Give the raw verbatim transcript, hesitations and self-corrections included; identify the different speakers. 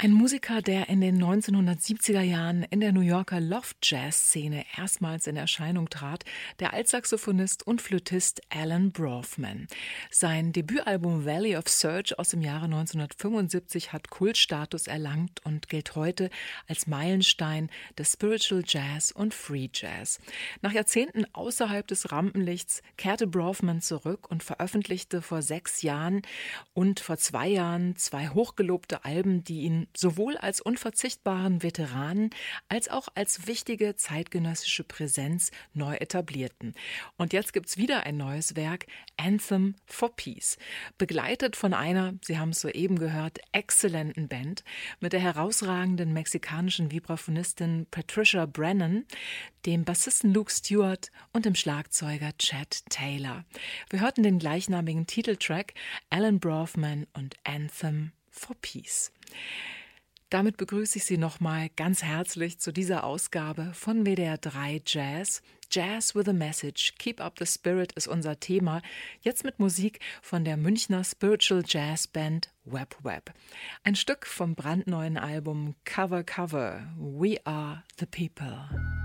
Speaker 1: Ein Musiker, der in den neunzehnhundertsiebziger Jahren in der New Yorker Loft-Jazz-Szene erstmals in Erscheinung trat, der Altsaxophonist und Flötist Alan Brovman. Sein Debütalbum Valley of Surge aus dem Jahre neunzehnhundertfünfundsiebzig hat Kultstatus erlangt und gilt heute als Meilenstein des Spiritual Jazz und Free Jazz. Nach Jahrzehnten außerhalb des Rampenlichts kehrte Brovman zurück und veröffentlichte vor sechs Jahren und vor zwei Jahren zwei hochgelobte Alben, die ihn sowohl als unverzichtbaren Veteranen als auch als wichtige zeitgenössische Präsenz neu etablierten. Und jetzt gibt's wieder ein neues Werk, Anthem for Peace, begleitet von einer, Sie haben es soeben gehört, exzellenten Band mit der herausragenden mexikanischen Vibraphonistin Patricia Brennan, dem Bassisten Luke Stewart und dem Schlagzeuger Chad Taylor. Wir hörten den gleichnamigen Titeltrack Alan Brovman und Anthem for Peace. Damit begrüße ich Sie nochmal ganz herzlich zu dieser Ausgabe von W D R drei Jazz. Jazz with a Message, Keep Up the Spirit ist unser Thema. Jetzt mit Musik von der Münchner Spiritual Jazz Band Web Web. Ein Stück vom brandneuen Album Cover Cover, We Are the People.